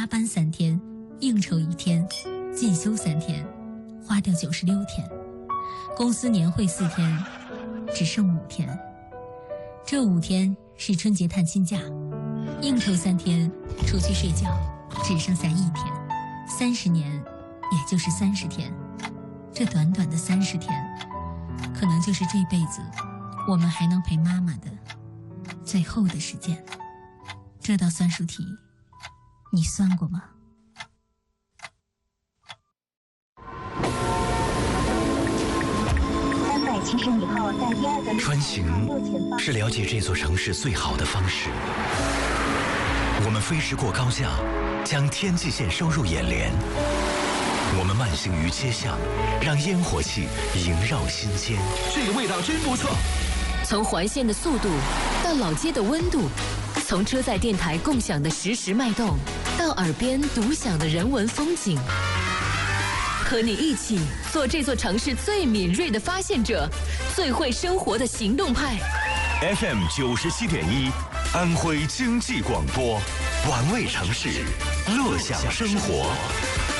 加班3天，应酬1天，进修3天，花掉96天，公司年会4天，只剩5天。这5天是春节探亲假，应酬3天，出去睡觉，只剩下1天。30年，也就是30天。这短短的30天，可能就是这辈子我们还能陪妈妈的最后的时间。这道算术题，你算过吗？ 穿行是了解这座城市最好的方式。我们飞驰过高架，将天际线收入眼帘。我们慢行于街巷，让烟火气萦绕心间。 这个味道真不错。 从环线的速度到老街的温度，从车载电台共享的实时脉动，到耳边独享的人文风景。和你一起做这座城市最敏锐的发现者，最会生活的行动派。 FM 97.1，安徽经济广播，玩味城市，乐享生活。